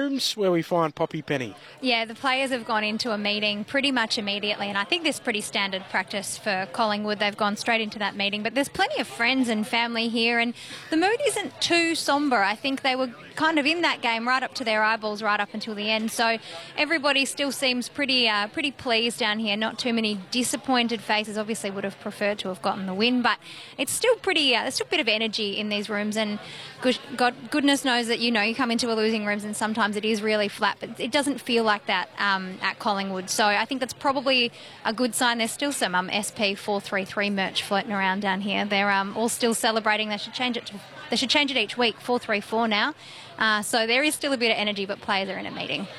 rooms where we find Poppy Penny? Yeah, the players have gone into a meeting pretty much immediately, and I think this is pretty standard practice for Collingwood. They've gone straight into that meeting, but there's plenty of friends and family here, and the mood isn't too sombre. I think they were kind of in that game right up to their eyeballs, right up until the end. So everybody still seems pretty pleased down here. Not too many disappointed faces. Obviously, would have preferred to have gotten the win, but it's still pretty. There's still a bit of energy in these rooms, and goodness knows that you come into a losing rooms and sometimes it is really flat, but it doesn't feel like that at Collingwood. So I think that's probably a good sign. There's still some SP 433 merch floating around down here. They're all still celebrating. They should change it each week, 434 now. So there is still a bit of energy, but players are in a meeting.